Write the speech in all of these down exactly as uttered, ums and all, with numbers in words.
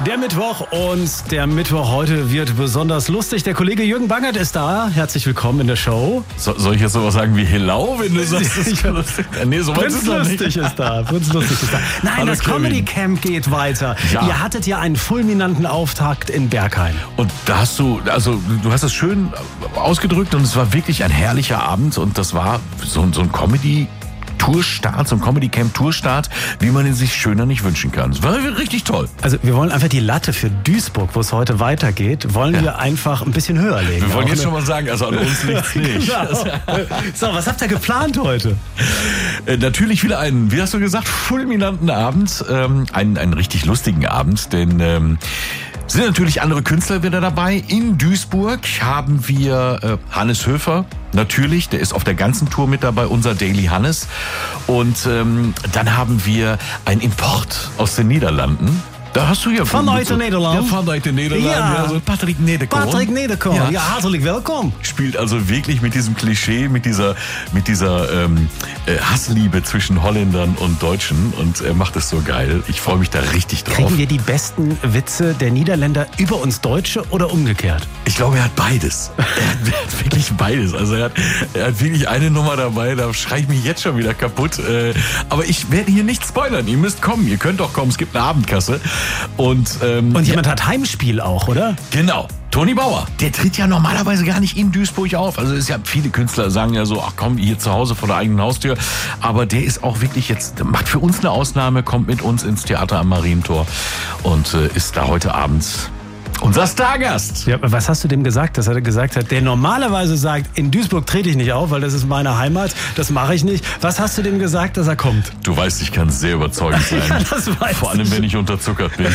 Der Mittwoch und der Mittwoch heute wird besonders lustig. Der Kollege Jürgen Bangert ist da. Herzlich willkommen in der Show. So, soll ich jetzt sowas sagen wie Hello, wenn du sagst, das ist lustig? Nee, so Prinz Lustig ist da. Prinz Lustig ist da. Nein, Hallo, das Kevin. Comedy Camp geht weiter. Ja. Ihr hattet ja einen fulminanten Auftakt in Bergheim. Und da hast du, also du hast es schön ausgedrückt und es war wirklich ein herrlicher Abend und das war so, so ein Comedy Tourstart, so ein Comedy Camp Tourstart, wie man ihn sich schöner nicht wünschen kann. Es war richtig toll. Also wir wollen einfach die Latte für Duisburg, wo es heute weitergeht, wollen Ja. wir einfach ein bisschen höher legen. Wir wollen Auch jetzt eine- schon mal sagen, also an uns liegt's nicht. Genau. So, was habt ihr geplant heute? Äh, natürlich wieder einen, wie hast du gesagt, fulminanten Abend. Ähm, einen, einen richtig lustigen Abend, denn ähm, sind natürlich andere Künstler wieder dabei. In Duisburg haben wir äh, Hannes Höfer, natürlich, der ist auf der ganzen Tour mit dabei, unser Daily Hannes. Und ähm, dann haben wir einen Import aus den Niederlanden. Da hast du ja Vanuit so- de Nederland. Ja, vanuit de Nederland. Ja. Ja, so Patrick Nederkorn. Patrick Nederkorn. Ja. Ja, herzlich willkommen. Spielt also wirklich mit diesem Klischee, mit dieser, mit dieser ähm, äh, Hassliebe zwischen Holländern und Deutschen und er macht es so geil. Ich freue mich da richtig drauf. Kriegen wir die besten Witze der Niederländer über uns Deutsche oder umgekehrt? Ich glaube, er hat beides. Er hat, er hat wirklich beides. Also er hat, er hat wirklich eine Nummer dabei, da schreie ich mich jetzt schon wieder kaputt. Äh, aber ich werde hier nicht spoilern. Ihr müsst kommen, ihr könnt doch kommen. Es gibt eine Abendkasse. Und, ähm, Und ja, jemand hat Heimspiel auch, oder? genau. Toni Bauer, der tritt ja normalerweise gar nicht in Duisburg auf. Also es ist ja, viele Künstler sagen ja so, ach komm, hier zu Hause vor der eigenen Haustür. Aber der ist auch wirklich jetzt, macht für uns eine Ausnahme, kommt mit uns ins Theater am Marientor und äh, ist da heute Abend unser Stargast. Ja, was hast du dem gesagt, dass er gesagt hat, der normalerweise sagt, in Duisburg trete ich nicht auf, weil das ist meine Heimat, das mache ich nicht. Was hast du dem gesagt, dass er kommt? Du weißt, ich kann sehr überzeugend sein. Ja, das weiß Vor allem, ich. wenn ich unterzuckert bin.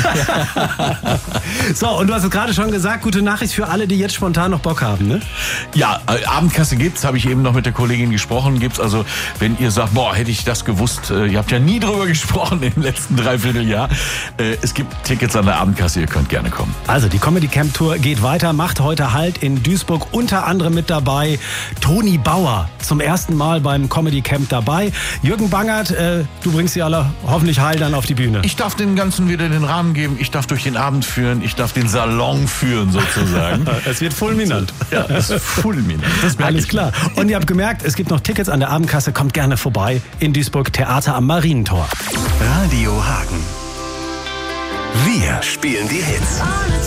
So, und du hast es gerade schon gesagt, gute Nachricht für alle, die jetzt spontan noch Bock haben, ne? Ja, äh, Abendkasse gibt's, habe ich eben noch mit der Kollegin gesprochen. Gibt's also, wenn ihr sagt, boah, hätte ich das gewusst, äh, ihr habt ja nie drüber gesprochen im letzten Dreivierteljahr. Äh, es gibt Tickets an der Abendkasse, ihr könnt gerne kommen. Also, die Comedy Camp Tour geht weiter, macht heute Halt in Duisburg. Unter anderem mit dabei Toni Bauer, zum ersten Mal beim Comedy Camp dabei. Jürgen Bangert, äh, du bringst sie alle hoffentlich heil dann auf die Bühne. Ich darf dem Ganzen wieder den Rahmen geben, ich darf durch den Abend führen, ich darf den Salon führen sozusagen. Es wird fulminant. Ja, das ist fulminant. Das merke Alles ich. klar. Und ihr habt gemerkt, es gibt noch Tickets an der Abendkasse. Kommt gerne vorbei in Duisburg, Theater am Marientor. Radio Hagen. Wir spielen die Hits.